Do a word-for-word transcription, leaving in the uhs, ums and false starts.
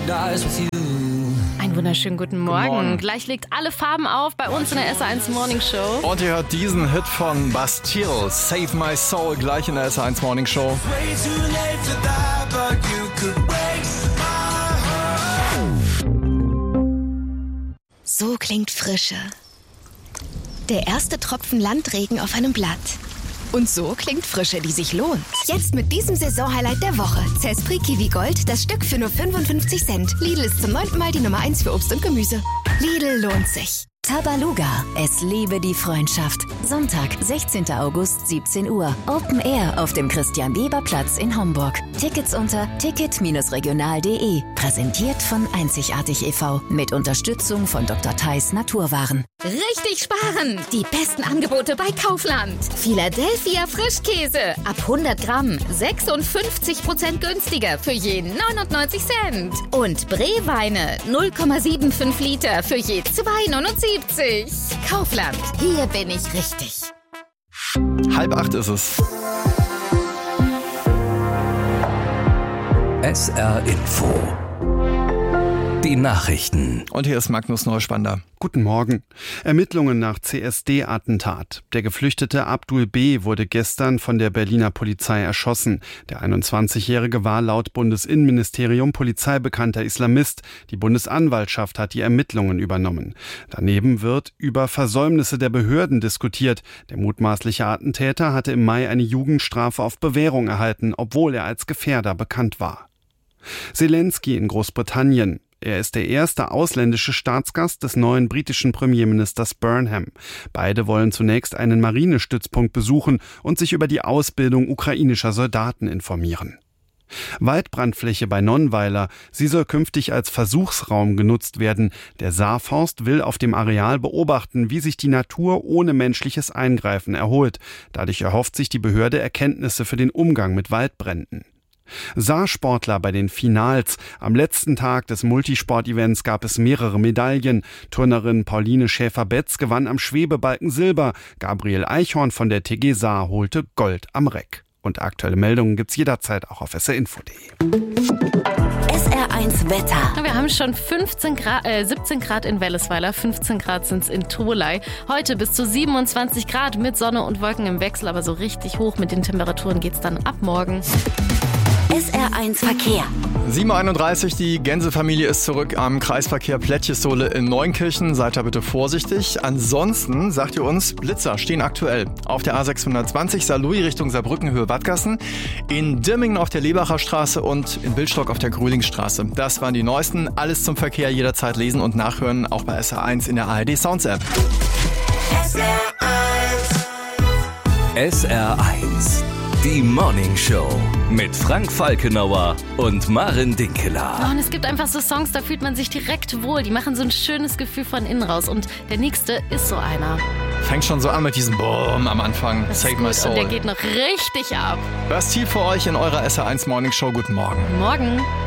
Einen wunderschönen guten Morgen. Guten Morgen. Gleich legt alle Farben auf bei uns in der S R eins Morning Show. Und ihr hört diesen Hit von Bastille, Save My Soul, gleich in der S R eins Morning Show. So klingt Frische. Der erste Tropfen Landregen auf einem Blatt. Und so klingt Frische, die sich lohnt. Jetzt mit diesem Saisonhighlight der Woche. Zespri Kiwi Gold, das Stück für nur fünfundfünfzig Cent. Lidl ist zum neunten Mal die Nummer eins für Obst und Gemüse. Lidl lohnt sich. Tabaluga, es liebe die Freundschaft. Sonntag, sechzehnten August, siebzehn Uhr. Open Air auf dem Christian-Weber-Platz in Homburg. Tickets unter ticket regional punkt de. Präsentiert von Einzigartig e V mit Unterstützung von Doktor Theis Naturwaren. Richtig sparen! Die besten Angebote bei Kaufland. Philadelphia Frischkäse ab hundert Gramm sechsundfünfzig Prozent günstiger für je neunundneunzig Cent. Und Brewweine null Komma fünfundsiebzig Liter für je zwei neunundsiebzig. Kaufland, hier bin ich richtig. Halb acht ist es. S R Info. Die Nachrichten. Und hier ist Magnus Neuschwander. Guten Morgen. Ermittlungen nach C S D-Attentat. Der Geflüchtete Abdul B. wurde gestern von der Berliner Polizei erschossen. Der einundzwanzigjährige war laut Bundesinnenministerium polizeibekannter Islamist. Die Bundesanwaltschaft hat die Ermittlungen übernommen. Daneben wird über Versäumnisse der Behörden diskutiert. Der mutmaßliche Attentäter hatte im Mai eine Jugendstrafe auf Bewährung erhalten, obwohl er als Gefährder bekannt war. Zelensky in Großbritannien. Er ist der erste ausländische Staatsgast des neuen britischen Premierministers Burnham. Beide wollen zunächst einen Marinestützpunkt besuchen und sich über die Ausbildung ukrainischer Soldaten informieren. Waldbrandfläche bei Nonnweiler. Sie soll künftig als Versuchsraum genutzt werden. Der Saarforst will auf dem Areal beobachten, wie sich die Natur ohne menschliches Eingreifen erholt. Dadurch erhofft sich die Behörde Erkenntnisse für den Umgang mit Waldbränden. Saarsportler bei den Finals. Am letzten Tag des Multisport-Events gab es mehrere Medaillen. Turnerin Pauline Schäfer-Betz gewann am Schwebebalken Silber. Gabriel Eichhorn von der T G Saar holte Gold am Reck. Und aktuelle Meldungen gibt's jederzeit auch auf s r info punkt de. S R eins Wetter. Wir haben schon fünfzehn Grad, äh, siebzehn Grad in Wellesweiler, fünfzehn Grad sind es in Tholey. Heute bis zu siebenundzwanzig Grad mit Sonne und Wolken im Wechsel, aber so richtig hoch mit den Temperaturen geht's dann ab morgen. S R eins Verkehr. sieben Uhr einunddreißig, die Gänsefamilie ist zurück am Kreisverkehr Plättchesohle in Neunkirchen. Seid da bitte vorsichtig. Ansonsten, sagt ihr uns, Blitzer stehen aktuell auf der A sechshundertzwanzig Saarlouis Richtung Saarbrücken, Höhe Wattgassen, in Dimmingen auf der Lebacher Straße und in Wildstock auf der Grühlingstraße. Das waren die neuesten. Alles zum Verkehr jederzeit lesen und nachhören, auch bei S R eins in der A R D Sounds App. S R eins. S R eins. Die Morning Show mit Frank Falkenauer und Maren Dinkeler. Oh, und es gibt einfach so Songs, da fühlt man sich direkt wohl. Die machen so ein schönes Gefühl von innen raus. Und der nächste ist so einer. Fängt schon so an mit diesem Boom am Anfang. Das Save ist My gut. Soul. Und der geht noch richtig ab. Das Ziel für euch in eurer S R eins Morning Show. Guten Morgen. Morgen.